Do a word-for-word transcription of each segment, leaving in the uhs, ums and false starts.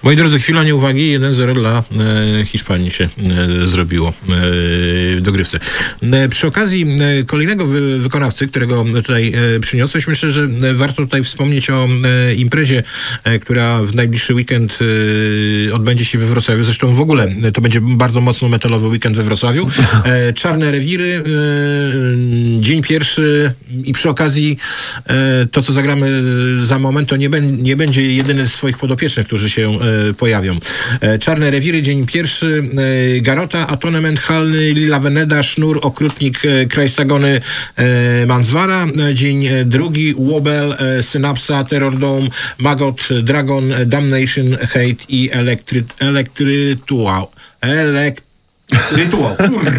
Moi drodzy, chwila nieuwagi. jeden zero dla e, Hiszpanii się e, zrobiło e, w dogrywce. E, przy okazji e, kolejnego wy, wykonawcy, którego tutaj e, przyniosłeś, myślę, że e, warto tutaj wspomnieć o e, imprezie, e, która w najbliższy weekend e, odbędzie się we Wrocławiu. Zresztą w ogóle e, to będzie bardzo mocno metalowy weekend we Wrocławiu. E, Czarne Rewiry, e, dzień pierwszy i przy okazji e, to, co zagramy za moment, to nie, be, nie będzie jedyny z swoich podopiecznych, którzy się e, pojawią. E, Czarne Rewiry, dzień pierwszy, e, Garota, Atonement, Halny, Lila Veneda, Sznur, Okrutnik, e, Krajstagony, e, Manzwara, e, dzień drugi, Wobel, e, Synapsa, Terror Dome, Magot, Dragon, Damnation, Hate i Elektry, Elektrytuał. Elekt Rytuał.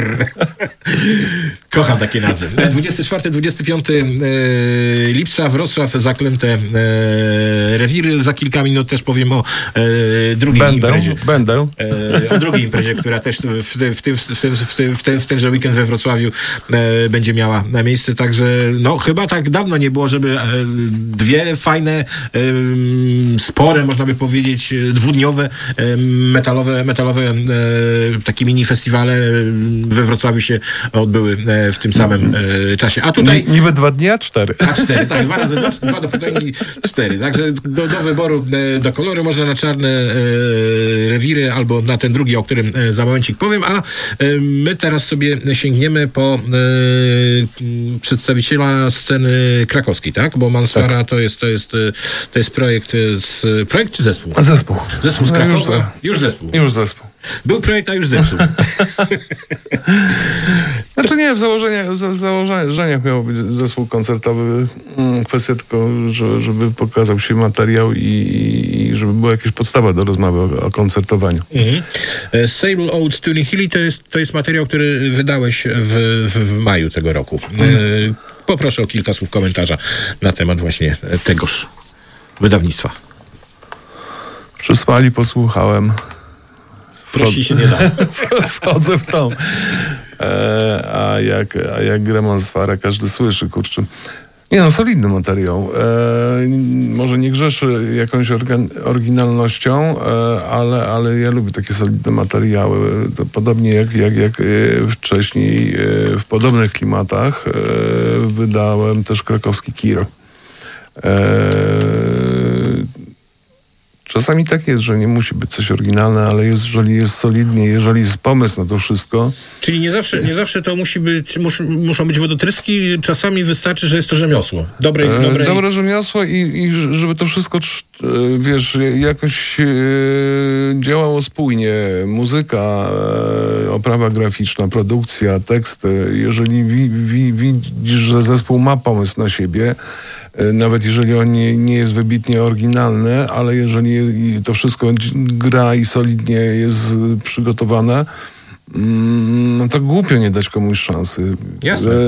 Kocham takie nazwy. dwudziestego czwartego do dwudziestego piątego e, lipca, Wrocław, Zaklęte e, Rewiry. Za kilka minut też powiem o e, drugiej będę, imprezie. Będę. E, o drugiej imprezie, która też w, w, tym, w, tym, w, tym, w, ten, w tenże weekend we Wrocławiu e, będzie miała miejsce. Także no chyba tak dawno nie było, żeby e, dwie fajne, e, spore, można by powiedzieć, dwudniowe, e, metalowe, metalowe e, takie mini festiwale we Wrocławiu się odbyły w tym samym e, czasie. A tutaj... Niby dwa dni, a cztery. A cztery, tak. Dwa razy dwa, dwa do potęgi cztery. Także do, do wyboru, e, do koloru można na Czarne e, Rewiry albo na ten drugi, o którym e, za momencik powiem, a e, my teraz sobie sięgniemy po e, przedstawiciela sceny krakowskiej, tak? Bo Manzwara tak. to jest to jest, to jest projekt z... Projekt czy zespół? Zespół. Zespół z Krakowa. Już, już zespół. Już zespół. Był projekt, a już zepsuł. Znaczy nie, w założeniach, w założeniach miał być zespół koncertowy. Kwestia tylko, że, żeby pokazał się materiał i, i żeby była jakaś podstawa do rozmowy o, o koncertowaniu. Mhm. Sable Oats Tuning Hilly to jest, to jest materiał, który wydałeś w, w, w maju tego roku. Mhm. Poproszę o kilka słów komentarza na temat właśnie tegoż wydawnictwa. Przysłali, posłuchałem. Prosi się nie da. Wchodzę w tą. E, a jak, a jak gra Manzwara, każdy słyszy, kurczę. Nie no, solidny materiał. E, może nie grzeszy jakąś organ, oryginalnością, e, ale, ale ja lubię takie solidne materiały. To podobnie jak, jak, jak wcześniej w podobnych klimatach e, wydałem też krakowski Kir. E, Czasami tak jest, że nie musi być coś oryginalne, ale jest, jeżeli jest solidnie, jeżeli jest pomysł na to wszystko. Czyli nie zawsze, nie zawsze to musi być, mus, muszą być wodotryski, czasami wystarczy, że jest to rzemiosło. Dobre, e, dobre... dobre rzemiosło i, i żeby to wszystko, wiesz, jakoś e, działało spójnie. Muzyka, e, oprawa graficzna, produkcja, teksty. Jeżeli wi, wi, widzisz, że zespół ma pomysł na siebie, nawet jeżeli on nie, nie jest wybitnie oryginalny, ale jeżeli to wszystko gra i solidnie jest przygotowane, no to głupio nie dać komuś szansy. Jasne. E,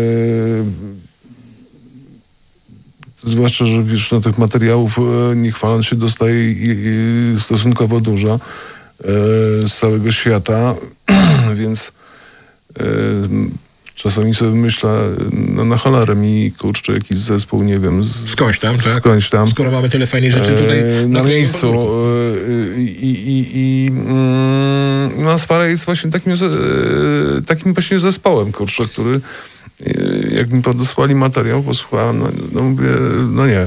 zwłaszcza, że wiesz, no, tych materiałów, nie chwaląc się, dostaje i, i stosunkowo dużo e, z całego świata, więc e, czasami sobie myślę, no na cholerę mi, kurczę, jakiś zespół, nie wiem... Z, skądś tam, tak? Skądś tam. Skoro mamy tyle fajnych rzeczy tutaj... E, na miejscu. I, i, i mm, Manzwara jest właśnie takim, takim właśnie zespołem, kurczę, który jak mi podesłali materiał, posłuchałem, no, no mówię, no nie.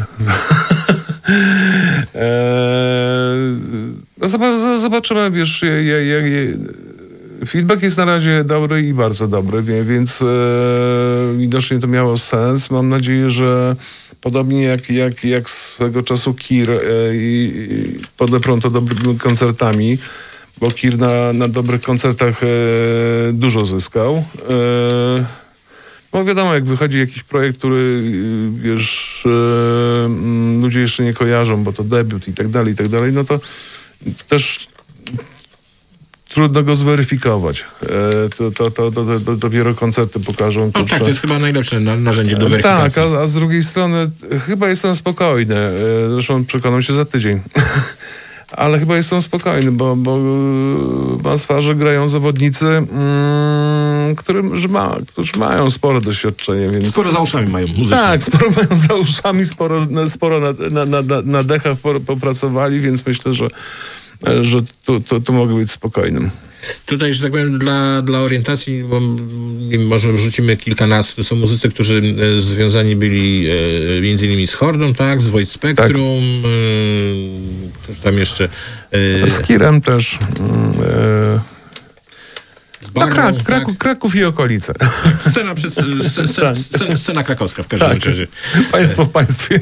e, no zobaczymy, wiesz, jak... jak feedback jest na razie dobry i bardzo dobry, więc e, widocznie to miało sens. Mam nadzieję, że podobnie jak, jak, jak swego czasu Kir e, i podeprą to dobrymi koncertami, bo Kir na, na dobrych koncertach e, dużo zyskał. E, no wiadomo, jak wychodzi jakiś projekt, który wiesz, e, ludzie jeszcze nie kojarzą, bo to debiut i tak dalej, i tak dalej, no to też trudno go zweryfikować. E, to, to, to, to, to dopiero koncerty pokażą. No tak, to jest chyba najlepsze narzędzie do weryfikacji. Tak, a, a z drugiej strony chyba jestem spokojny. E, zresztą przekonam się za tydzień. ale chyba jestem spokojny, bo, bo na twarzy grają zawodnicy, mm, którym, że ma, którzy mają spore doświadczenie. Więc... Sporo za uszami mają muzycznie. Tak, sporo mają za uszami, sporo, sporo na, na, na, na dechach popracowali, więc myślę, że, że tu, tu, tu mogę być spokojnym. Tutaj, że tak powiem, dla, dla orientacji, bo może wrzucimy kilka nazw. To są muzycy, którzy e, związani byli e, między innymi z Hordą, tak, z Void Spectrum, tak. e, którzy tam jeszcze... E, z Kirem też. E, No, Krak, tak. Kraków, Kraków i okolice. Scena, przed, scena, scena, scena krakowska w każdym tak. razie. Państwo w państwie.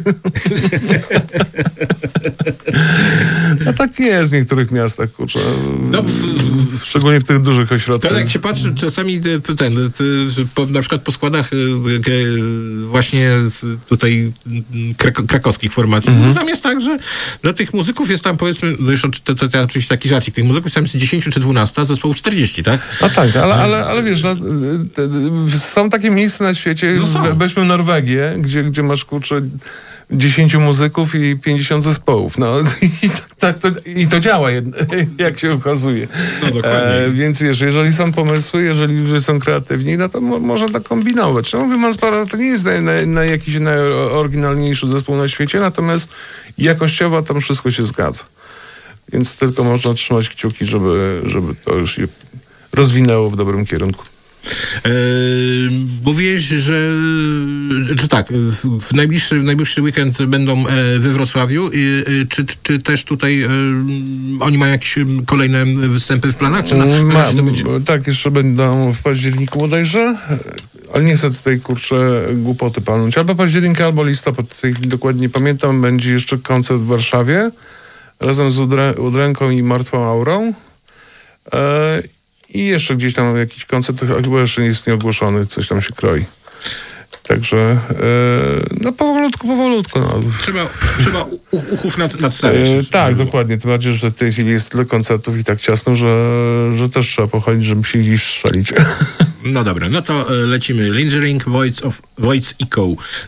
No tak jest w niektórych miastach, kurczę. No, w, w, Szczególnie w tych dużych ośrodkach. To jak się patrzy czasami ten, ten, po, na przykład po składach właśnie tutaj krak- krakowskich formacji, mhm. no tam jest tak, że dla tych muzyków jest tam powiedzmy, no już to, to, to oczywiście taki żarcik, tych muzyków jest tam dziesięć czy dwanaście, a zespołu czterdzieści, tak? No tak, ale, ale, ale wiesz, no, są takie miejsca na świecie, no weźmy Norwegię, gdzie, gdzie masz kurczę dziesięciu muzyków i pięćdziesiąt zespołów. No i, tak, to, i to działa, jak się okazuje. No dokładnie. E, więc wiesz, jeżeli są pomysły, jeżeli ludzie są kreatywni, no to mo, można tak kombinować. No mówię, Manspara to nie jest na, na, na jakiś najoryginalniejszy zespół na świecie, natomiast jakościowo tam wszystko się zgadza. Więc tylko można trzymać kciuki, żeby, żeby to już się rozwinęło w dobrym kierunku. Yy, mówiłeś, że, że tak, w, w, najbliższy, w najbliższy weekend będą e, we Wrocławiu. Yy, czy, czy też tutaj e, oni mają jakieś kolejne występy w planach? Czy na, Ma, to będzie? Tak, jeszcze będą w październiku bodajże, ale nie chcę tutaj, kurczę, głupoty palnąć. Albo październik, albo listopad, tutaj dokładnie nie pamiętam. Będzie jeszcze koncert w Warszawie razem z Udrę, Udręką i Martwą Aurą. E, I jeszcze gdzieś tam jakiś koncert, chyba jeszcze nie jest nieogłoszony, coś tam się kroi. Także e, no powolutku, powolutku. No. Trzeba, trzeba uchów nad, nadstawiać. E, tak, dokładnie. Tym bardziej, że w tej chwili jest tyle koncertów i tak ciasno, że, że też trzeba pochodzić, żeby się gdzieś strzelić. No dobra, no to lecimy. Lingering Voids of Voids Echo